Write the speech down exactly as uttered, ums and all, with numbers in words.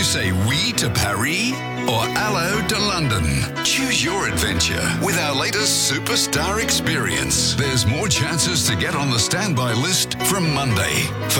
say oui to Paris or hello to London? Choose your adventure with our latest Superstar experience. There's more chances to get on the standby list from Monday.